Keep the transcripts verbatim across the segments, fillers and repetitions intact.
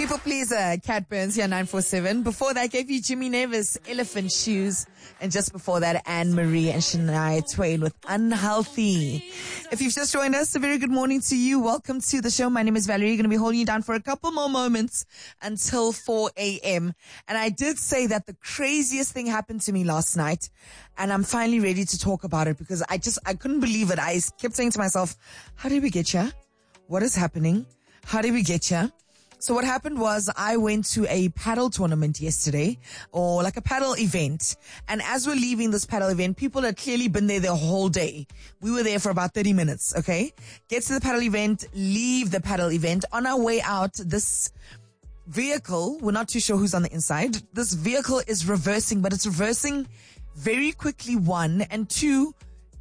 People pleaser, Cat Burns here, nine four seven. Before that, gave you Jimmy Nevis, Elephant Shoes. And just before that, Anne Marie and Shania Twain with Unhealthy. If you've just joined us, a very good morning to you. Welcome to the show. My name is Valerie. Going to be holding you down for a couple more moments until four a.m. And I did say that the craziest thing happened to me last night. And I'm finally ready to talk about it because I just, I couldn't believe it. I kept saying to myself, how did we get here? What is happening? How did we get here? So what happened was I went to a paddle tournament yesterday, or like a paddle event. And as we're leaving this paddle event, people had clearly been there the whole day. We were there for about thirty minutes, okay? Get to the paddle event, leave the paddle event. On our way out, this vehicle, we're not too sure who's on the inside. This vehicle is reversing, but it's reversing very quickly, one, and two,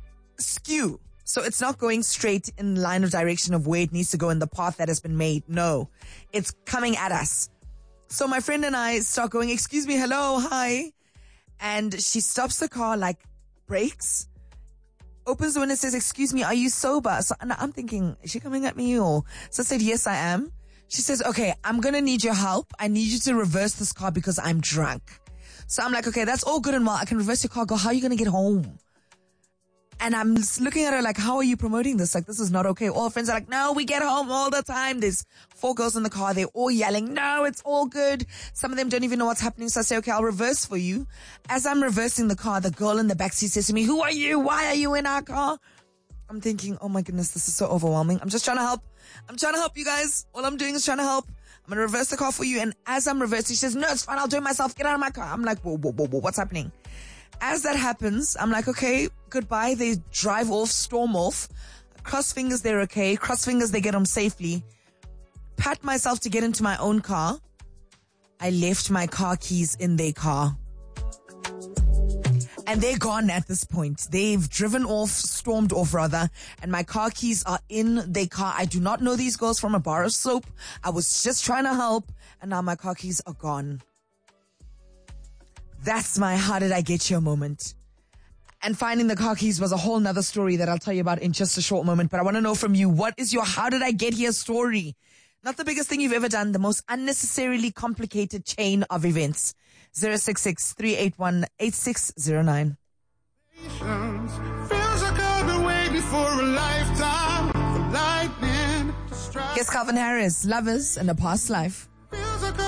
skew. So it's not going straight in line of direction of where it needs to go in the path that has been made. No, it's coming at us. So my friend and I start going, excuse me, hello, hi. And she stops the car, like brakes, opens the window and says, excuse me, are you sober? So and I'm thinking, is she coming at me or? So I said, yes, I am. She says, okay, I'm going to need your help. I need you to reverse this car because I'm drunk. So I'm like, okay, that's all good and well. I can reverse your car. Go, how are you going to get home? And I'm just looking at her like, how are you promoting this? Like, this is not okay. All her friends are like, no, we get home all the time. There's four girls in the car. They're all yelling, no, it's all good. Some of them don't even know what's happening. So I say, okay, I'll reverse for you. As I'm reversing the car, the girl in the backseat says to me, who are you? Why are you in our car? I'm thinking, oh my goodness, this is so overwhelming. I'm just trying to help. I'm trying to help you guys. All I'm doing is trying to help. I'm going to reverse the car for you. And as I'm reversing, she says, no, it's fine. I'll do it myself. Get out of my car. I'm like, whoa, whoa, whoa, whoa, what's happening? As that happens, I'm like, okay, goodbye. They drive off, storm off. Cross fingers they're okay. Cross fingers they get home safely. Pat myself to get into my own car. I left my car keys in their car. And they're gone at this point. They've driven off, stormed off rather, and my car keys are in their car. I do not know these girls from a bar of soap. I was just trying to help, and now my car keys are gone. That's my how did I get here moment. And finding the car keys was a whole nother story that I'll tell you about in just a short moment. But I want to know from you, what is your how did I get here story? Not the biggest thing you've ever done, the most unnecessarily complicated chain of events. zero six six, three eight one, eight six zero nine. Feels like I've been waiting for a lifetime for lightning to strike. Guess Calvin Harris, Lovers in a Past Life.